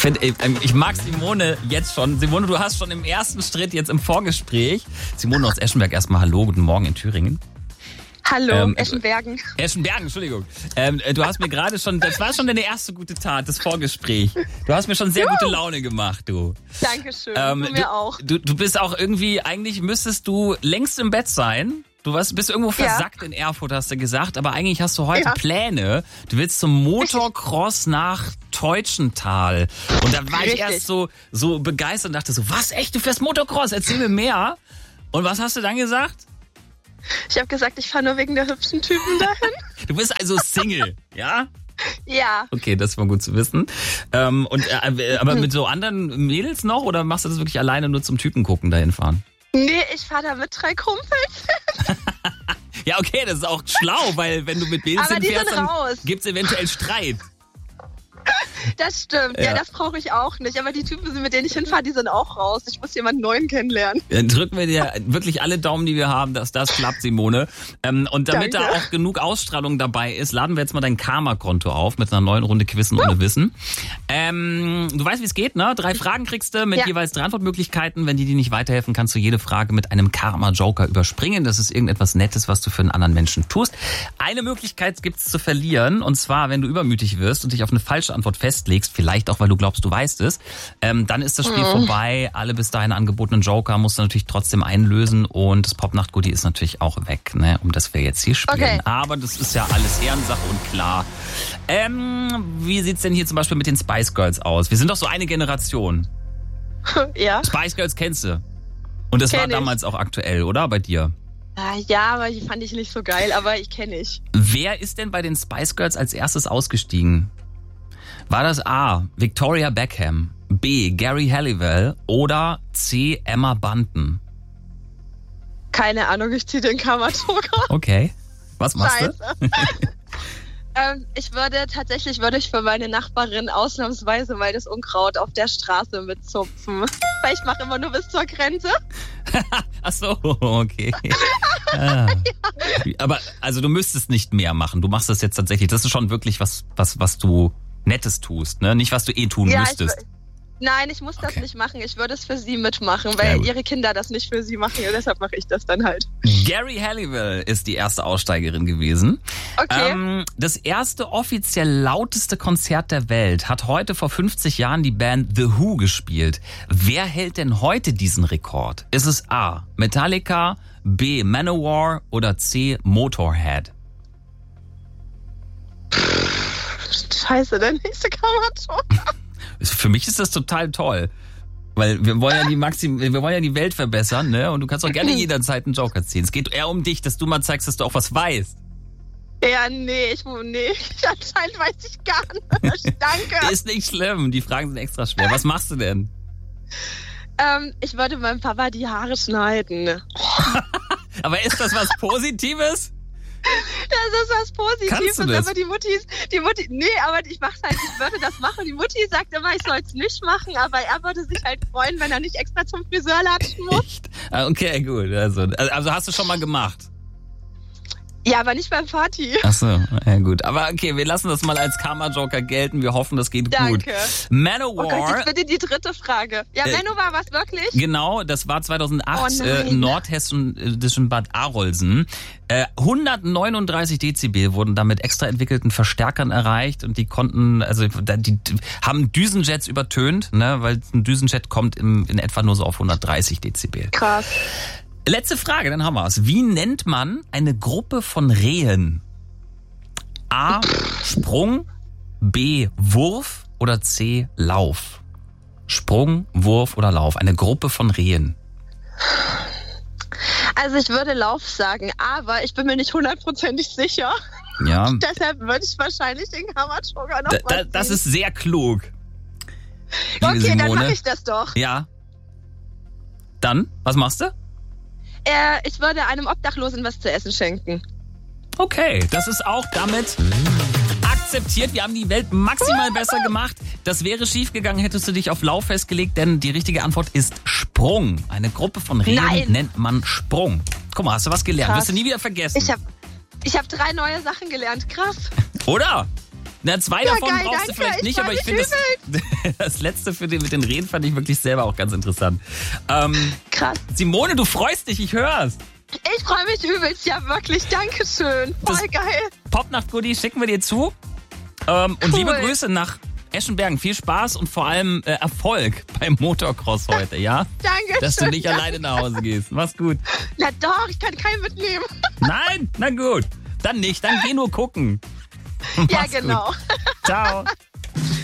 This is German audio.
Ich mag Simone jetzt schon. Simone, du hast schon im ersten Schritt jetzt im Vorgespräch. Simone aus Eschenberg, erstmal hallo, guten Morgen in Thüringen. Hallo, Eschenbergen. Eschenbergen, Entschuldigung. Du hast mir gerade schon, das war schon deine erste gute Tat, das Vorgespräch. Du hast mir schon sehr gute Laune gemacht, du. Dankeschön, du mir auch. Du bist auch irgendwie, eigentlich müsstest du längst im Bett sein. Du bist irgendwo versackt in Erfurt, hast du gesagt, aber eigentlich hast du heute Pläne. Du willst zum Motocross nach Teutschenthal. Und da war ich erst so begeistert und dachte so, was, echt, du fährst Motocross? Erzähl mir mehr. Und was hast du dann gesagt? Ich habe gesagt, ich fahre nur wegen der hübschen Typen dahin. Du bist also Single, ja? Ja. Okay, das war gut zu wissen. Aber mit so anderen Mädels noch oder machst du das wirklich alleine nur zum Typen gucken dahin fahren? Nee, ich fahre da mit 3 Kumpels. Ja, okay, das ist auch schlau, weil wenn du mit Mädels hinfährst, dann gibt's eventuell Streit. Das stimmt, ja, das brauche ich auch nicht. Aber die Typen, mit denen ich hinfahre, die sind auch raus. Ich muss jemanden Neuen kennenlernen. Dann drücken wir dir wirklich alle Daumen, die wir haben, dass das klappt, Simone. Und damit da auch genug Ausstrahlung dabei ist, laden wir jetzt mal dein Karma-Konto auf mit einer neuen Runde Quissen ohne Wissen. Du weißt, wie es geht, ne? 3 Fragen kriegst du mit jeweils 3 Antwortmöglichkeiten. Wenn die dir nicht weiterhelfen, kannst du jede Frage mit einem Karma-Joker überspringen. Das ist irgendetwas Nettes, was du für einen anderen Menschen tust. Eine Möglichkeit gibt's zu verlieren, und zwar, wenn du übermütig wirst und dich auf eine falsche Antwort festlegst, vielleicht auch, weil du glaubst, du weißt es, dann ist das Spiel vorbei. Alle bis dahin angebotenen Joker musst du natürlich trotzdem einlösen und das Popnacht-Goodie ist natürlich auch weg, ne, um das wir jetzt hier spielen. Okay. Aber das ist ja alles Ehrensache und klar. Wie sieht's denn hier zum Beispiel mit den Spice Girls aus? Wir sind doch so eine Generation. Ja. Spice Girls kennst du. Und das war damals auch aktuell, oder? Bei dir? Ja, aber die fand ich nicht so geil, aber ich kenne ich. Wer ist denn bei den Spice Girls als erstes ausgestiegen? War das A, Victoria Beckham, B, Gary Halliwell oder C, Emma Bunton? Keine Ahnung, ich ziehe den Karma-Joker. Okay, was machst du? Ich würde für meine Nachbarin ausnahmsweise mal das Unkraut auf der Straße mitzupfen. Weil ich mache immer nur bis zur Grenze. Ach so, okay. Aber also du müsstest nicht mehr machen. Du machst das jetzt tatsächlich. Das ist schon wirklich was du Nettes tust, ne? Nicht, was du tun müsstest. Nein, ich muss das nicht machen. Ich würde es für sie mitmachen, weil ihre Kinder das nicht für sie machen. Und deshalb mache ich das dann halt. Gary Halliwell ist die erste Aussteigerin gewesen. Okay. Das erste offiziell lauteste Konzert der Welt hat heute vor 50 Jahren die Band The Who gespielt. Wer hält denn heute diesen Rekord? Ist es A, Metallica, B, Manowar oder C, Motorhead? Scheiße, der nächste Karma-Joker. Für mich ist das total toll. Weil wir wollen ja die Welt verbessern, ne? Und du kannst auch gerne jederzeit einen Joker ziehen. Es geht eher um dich, dass du mal zeigst, dass du auch was weißt. Ja, nee, anscheinend weiß ich gar nicht. Danke. Ist nicht schlimm, die Fragen sind extra schwer. Was machst du denn? Ich würde meinem Papa die Haare schneiden. Aber ist das was Positives? Das ist was Positives, Kannst du das? Aber die Mutti, nee, aber ich mach's halt, ich würde das machen. Die Mutti sagt immer, ich soll's nicht machen, aber er würde sich halt freuen, wenn er nicht extra zum Friseur latschen muss. Echt? Okay, gut. Also hast du schon mal gemacht? Ja, aber nicht beim Party. Ach so, ja gut. Aber okay, wir lassen das mal als Karma-Joker gelten. Wir hoffen, das geht gut. Danke. Manowar. Oh Gott, jetzt bitte die 3. Frage. Ja, Manowar, was wirklich? Genau, das war 2008 nordhessischen Bad Arolsen. 139 Dezibel wurden da mit extra entwickelten Verstärkern erreicht und die konnten, also die haben Düsenjets übertönt, ne, weil ein Düsenjet kommt in etwa nur so auf 130 Dezibel. Krass. Letzte Frage, dann haben wir es. Wie nennt man eine Gruppe von Rehen? A, Sprung, B, Wurf oder C, Lauf? Sprung, Wurf oder Lauf? Eine Gruppe von Rehen. Also ich würde Lauf sagen, aber ich bin mir nicht 100% sicher. Ja. Deshalb würde ich wahrscheinlich den Karma-Joker noch mal ziehen. Das ist sehr klug. Okay, Simone. dann mache ich das doch. Ja. Dann, was machst du? Ich würde einem Obdachlosen was zu essen schenken. Okay, das ist auch damit akzeptiert. Wir haben die Welt maximal besser gemacht. Das wäre schief gegangen, hättest du dich auf Lauf festgelegt, denn die richtige Antwort ist Sprung. Eine Gruppe von Rehen nennt man Sprung. Guck mal, hast du was gelernt? Krass. Wirst du nie wieder vergessen. Ich hab 3 neue Sachen gelernt. Krass. Oder? Na, 2 davon geil, brauchst du danke. vielleicht nicht, aber ich finde das letzte mit den Reden fand ich wirklich selber auch ganz interessant. Krass. Simone, du freust dich, ich hör's. Ich freue mich übelst, ja wirklich, Dankeschön. Voll geil. Popnacht-Goodie schicken wir dir zu. Und liebe Grüße nach Eschenbergen. Viel Spaß und vor allem Erfolg beim Motocross heute, ja? Dankeschön. Dass du nicht alleine nach Hause gehst. Mach's gut. Na doch, ich kann keinen mitnehmen. Nein? Na gut. Dann nicht. Dann geh nur gucken. Ja, Mach's genau. Gut. Ciao.